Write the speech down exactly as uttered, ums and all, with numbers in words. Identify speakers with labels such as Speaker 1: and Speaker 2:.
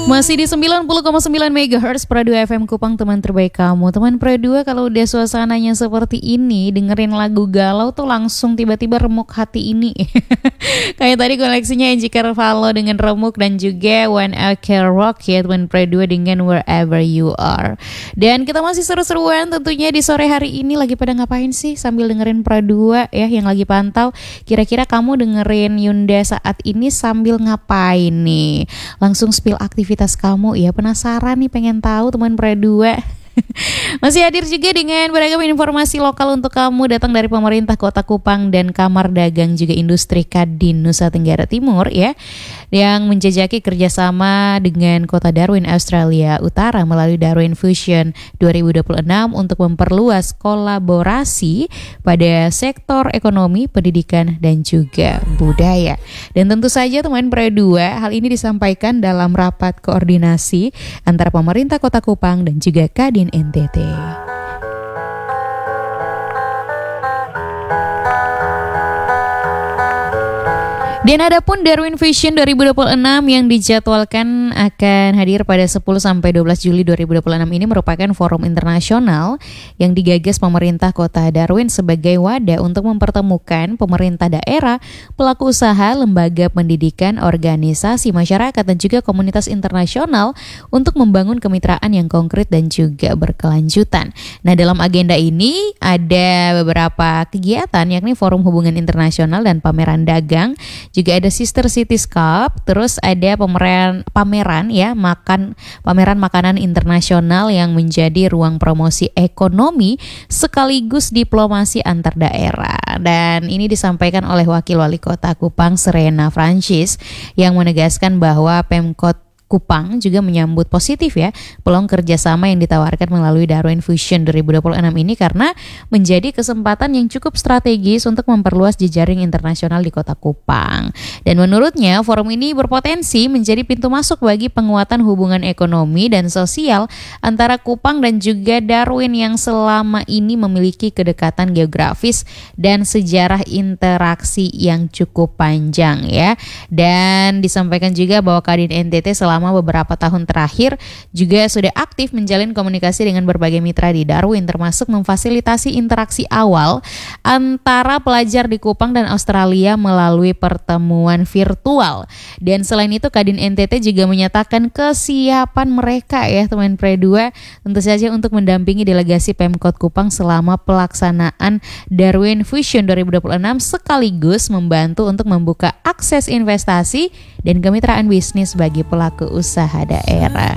Speaker 1: Masih di sembilan puluh koma sembilan megahertz Pro dua F M Kupang, teman terbaik kamu. Teman Pro dua, kalau udah suasananya seperti ini, dengerin lagu galau tuh langsung tiba-tiba remuk hati ini. Kayak tadi koleksinya Angie Carvalho dengan Remuk, dan juga When I Can Rock ya teman Pro dua dengan Wherever You Are. Dan kita masih seru-seruan tentunya di sore hari ini. Lagi pada ngapain sih sambil dengerin Pro dua ya, yang lagi pantau? Kira-kira kamu dengerin Yunda saat ini sambil ngapain nih? Langsung spill aktivitas kamu ya, penasaran nih, pengen tahu teman Pro dua. Masih hadir juga dengan beragam informasi lokal untuk kamu, datang dari pemerintah Kota Kupang dan Kamar Dagang juga Industri Kadin Nusa Tenggara Timur ya, yang menjajaki kerjasama dengan Kota Darwin Australia Utara melalui Darwin Fusion dua ribu dua puluh enam untuk memperluas kolaborasi pada sektor ekonomi, pendidikan, dan juga budaya. Dan tentu saja teman Pro dua, hal ini disampaikan dalam rapat koordinasi antara pemerintah Kota Kupang dan juga Kadin N T T. Dan adapun Darwin Vision dua ribu dua puluh enam yang dijadwalkan akan hadir pada sepuluh sampai dua belas Juli dua ribu dua puluh enam ini merupakan forum internasional yang digagas pemerintah Kota Darwin sebagai wadah untuk mempertemukan pemerintah daerah, pelaku usaha, lembaga pendidikan, organisasi masyarakat, dan juga komunitas internasional untuk membangun kemitraan yang konkret dan juga berkelanjutan. Nah, dalam agenda ini ada beberapa kegiatan, yakni forum hubungan internasional dan pameran dagang. Juga ada Sister Cities Cup, terus ada pameran pameran ya makan pameran makanan internasional yang menjadi ruang promosi ekonomi sekaligus diplomasi antar daerah. Dan ini disampaikan oleh Wakil Wali Kota Kupang Serena Francis yang menegaskan bahwa Pemkot Kupang juga menyambut positif ya peluang kerjasama yang ditawarkan melalui Darwin Fusion dua ribu dua puluh enam ini, karena menjadi kesempatan yang cukup strategis untuk memperluas jejaring internasional di Kota Kupang. Dan menurutnya forum ini berpotensi menjadi pintu masuk bagi penguatan hubungan ekonomi dan sosial antara Kupang dan juga Darwin yang selama ini memiliki kedekatan geografis dan sejarah interaksi yang cukup panjang ya. Dan disampaikan juga bahwa Kadin N T T selama beberapa tahun terakhir juga sudah aktif menjalin komunikasi dengan berbagai mitra di Darwin, termasuk memfasilitasi interaksi awal antara pelajar di Kupang dan Australia melalui pertemuan virtual. Dan selain itu Kadin N T T juga menyatakan kesiapan mereka ya teman Pro dua tentu saja untuk mendampingi delegasi Pemkot Kupang selama pelaksanaan Darwin Fusion dua ribu dua puluh enam, sekaligus membantu untuk membuka akses investasi dan kemitraan bisnis bagi pelaku usaha daerah.